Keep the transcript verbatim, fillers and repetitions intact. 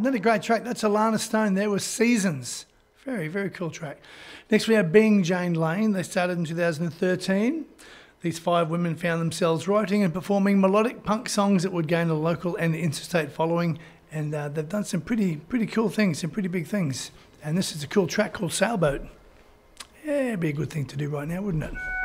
another great track. That's Alana Stone. There was Seasons. Very, very cool track. Next we have Being Jane Lane. They started in two thousand thirteen. These five women found themselves writing and performing melodic punk songs that would gain a local and interstate following, and uh, they've done some pretty pretty cool things, some pretty big things. And this is a cool track called Sailboat. Yeah, it'd be a good thing to do right now, wouldn't it?